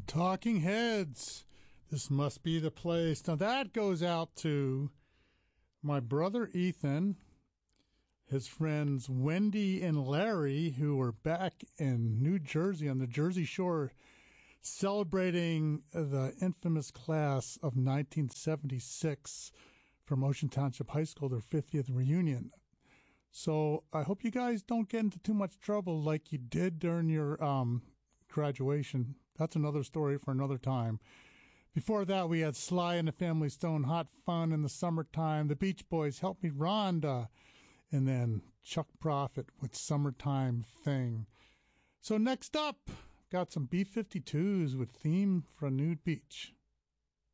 Talking Heads. This must be the place. Now that goes out to my brother Ethan, his friends Wendy and Larry, who were back in New Jersey on the Jersey Shore celebrating the infamous class of 1976 from Ocean Township High School, their 50th reunion. So I hope you guys don't get into too much trouble like you did during your graduation. That's another story for another time. Before that, we had Sly and the Family Stone, Hot Fun in the Summertime, the Beach Boys, Help Me Rhonda, and then Chuck Prophet with Summertime Thing. So next up, got some B-52s with Theme for a Nude Beach.